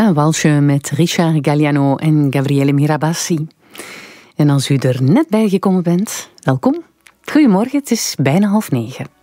Een walsje met Richard Galliano en Gabriele Mirabassi. En als u er net bij gekomen bent, welkom. Goedemorgen, het is bijna 8:30.